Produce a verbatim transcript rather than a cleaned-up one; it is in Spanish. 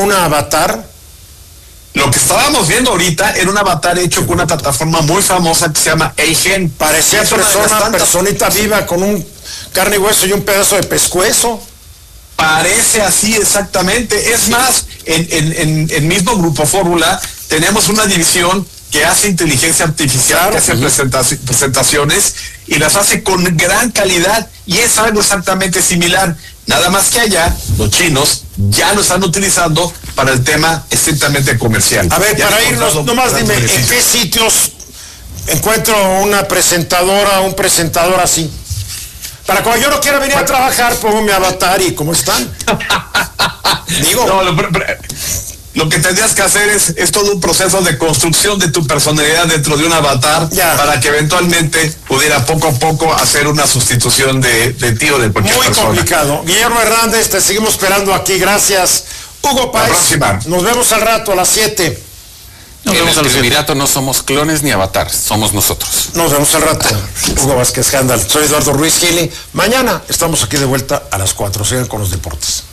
un avatar? Lo que estábamos viendo ahorita era un avatar hecho con una plataforma muy famosa que se llama Eigen. Parecía persona, tantas... personita viva con un carne y hueso y un pedazo de pescuezo. Parece así exactamente. Es más, en, en, en, en mismo Grupo Fórmula tenemos una división que hace inteligencia artificial, claro, que hace presentaci presentaciones y las hace con gran calidad y es algo exactamente similar. Nada más que allá, los chinos ya lo están utilizando para el tema estrictamente comercial. A ver, ya para irnos, nomás dime, ¿en qué sitios encuentro una presentadora, un presentador así? Para cuando yo no quiera venir a trabajar, pongo mi avatar y ¿cómo están? Digo. No, lo, lo que tendrías que hacer es, es todo un proceso de construcción de tu personalidad dentro de un avatar ya, para que eventualmente pudiera poco a poco hacer una sustitución de, de ti o de cualquier Muy persona. Muy complicado. Guillermo Hernández, te seguimos esperando aquí. Gracias. Hugo Páez, nos vemos al rato a las siete. Nos vemos a los Emiratos, no somos clones ni avatares, somos nosotros. Nos vemos al rato. Hugo Vázquez Handal, soy Eduardo Ruiz Gili. Mañana estamos aquí de vuelta a las cuatro. Sigan con los deportes.